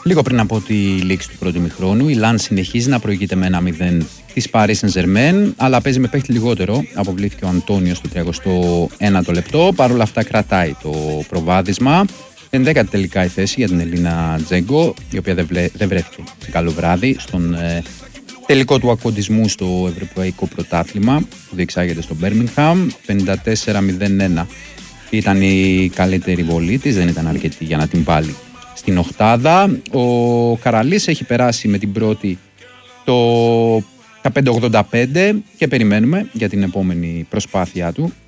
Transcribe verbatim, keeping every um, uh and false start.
Λίγο πριν από τη λήξη του πρώτου ημιχρόνου, η Λαν συνεχίζει να προηγείται με ένα μηδέν της Paris Saint-Germain, αλλά παίζει με παίχτη λιγότερο. Αποβλήθηκε ο Αντώνιος στο τριακοστό ένατο λεπτό. Παρ' όλα αυτά κρατάει το προβάδισμα. ενδέκατη τελικά η θέση για την Ελίνα Τζέγκο, η οποία δεν, βλέ, δεν βρέθηκε σε καλό βράδυ στον ε, τελικό του ακοντισμού στο Ευρωπαϊκό Πρωτάθλημα που διεξάγεται στο Μπέρμιγχαμ. πενήντα τέσσερα μηδέν ένα ήταν η καλύτερη βολή της, δεν ήταν αρκετή για να την βάλει στην οχτάδα. Ο Καραλής έχει περάσει με την πρώτη το πέντε ογδόντα πέντε και περιμένουμε για την επόμενη προσπάθειά του